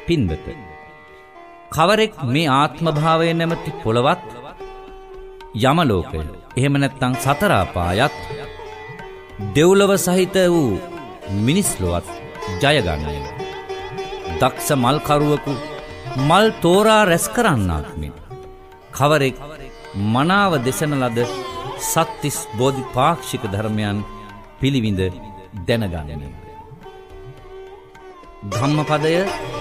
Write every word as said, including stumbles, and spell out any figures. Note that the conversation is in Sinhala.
පින්වත, කවරෙක් මේ ආත්මභාවය නැමැති පොළවත්, යමලෝකය, එහෙම නැත්නම් සතර අපායත්, දෙව්ලොව සහිත වූ මිනිස් ලොවත් ජය ගන්නේය. දක්ෂ මල්කරුවෙකු මල් තෝරා රැස් කරන්නාක් මෙන් කවරෙක් මනාව දෙසන ලද සත්තිස් බෝධිපාක්ෂික ධර්මයන් පිළිවිඳ දැනගන්නේ. ධම්මපදය